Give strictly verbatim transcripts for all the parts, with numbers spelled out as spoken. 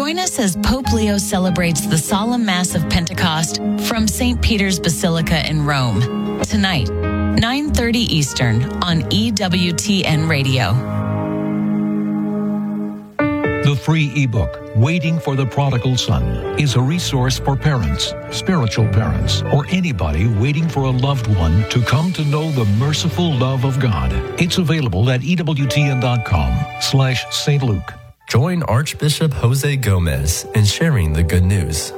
Join us as Pope Leo celebrates the solemn Mass of Pentecost from Saint Peter's Basilica in Rome. Tonight, nine thirty Eastern on E W T N Radio. The free ebook, Waiting for the Prodigal Son, is a resource for parents, spiritual parents, or anybody waiting for a loved one to come to know the merciful love of God. It's available at ewtn.com slash Saint Luke. Join Archbishop Jose Gomez in sharing the good news.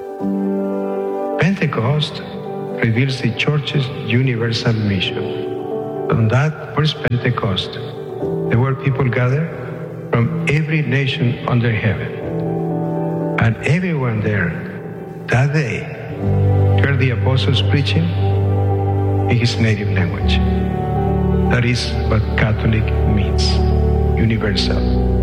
Pentecost reveals the Church's universal mission. On that first Pentecost, there were people gathered from every nation under heaven. And everyone there that day heard the apostles preaching in his native language. That is what Catholic means, universal.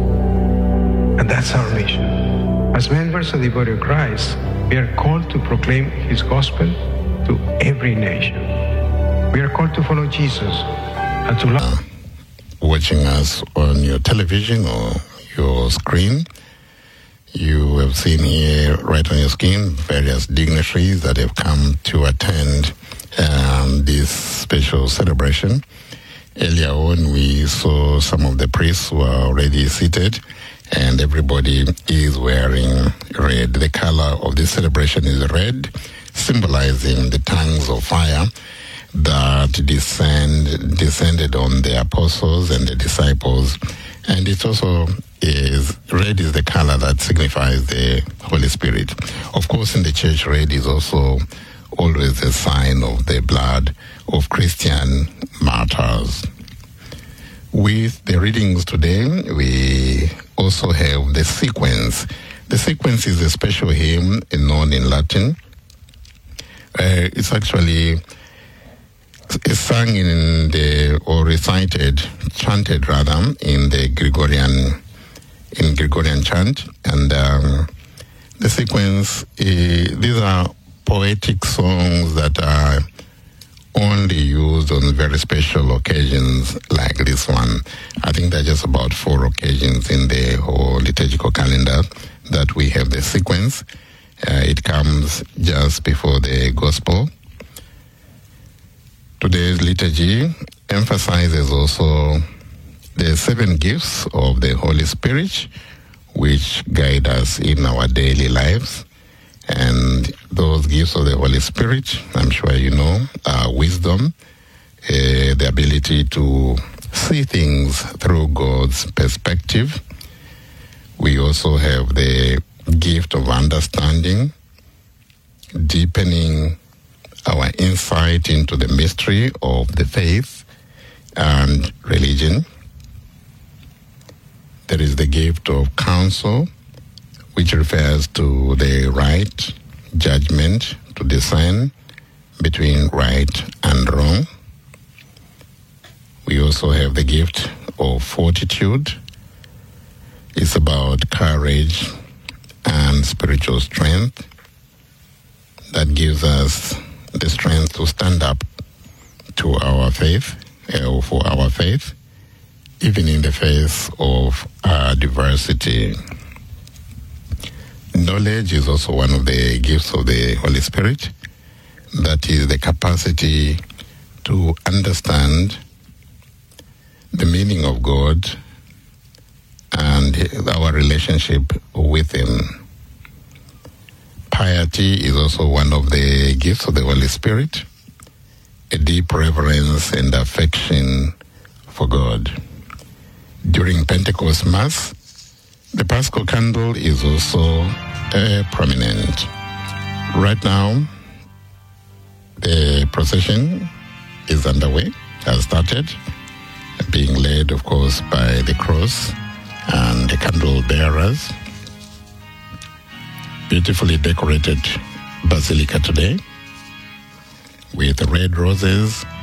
And that's our mission. As members of the body of Christ, we are called to proclaim his gospel to every nation. We are called to follow Jesus and to love. Watching us on your television or your screen, you have seen here right on your screen various dignitaries that have come to attend um, this special celebration. Earlier on, we saw some of the priests who are already seated, and everybody is wearing red. The color of this celebration is red, symbolizing the tongues of fire that descend, descended on the apostles and the disciples. And it also is, red is the color that signifies the Holy Spirit. Of course, in the church, red is also always a sign of the blood of Christian martyrs. With the readings today, we also have the sequence. The sequence is a special hymn known in Latin. Uh, it's actually is sung in the, or recited, chanted rather, in the Gregorian, in Gregorian chant. And um, the sequence, uh, these are poetic songs that are only used on very special occasions like this one. I think there are just about four occasions in the whole liturgical calendar that we have the sequence. Uh, it comes just before the gospel. Today's liturgy emphasizes also the seven gifts of the Holy Spirit, which guide us in our daily lives. And those gifts of the Holy Spirit, I'm sure you know, are wisdom, uh, the ability to see things through God's perspective. We also have the gift of understanding, deepening our insight into the mystery of the faith and religion. There is the gift of counsel, which refers to the right judgment to discern between right and wrong. We also have the gift of fortitude. It's about courage and spiritual strength that gives us the strength to stand up to our faith, uh, for our faith, even in the face of uh, diversity. Knowledge is also one of the gifts of the Holy Spirit. That is the capacity to understand the meaning of God and our relationship with Him. Piety is also one of the gifts of the Holy Spirit, a deep reverence and affection for God. During Pentecost Mass, the Paschal Candle is also uh, prominent. Right now, the procession is underway, has started, being led, of course, by the cross and the candle bearers. Beautifully decorated basilica today with red roses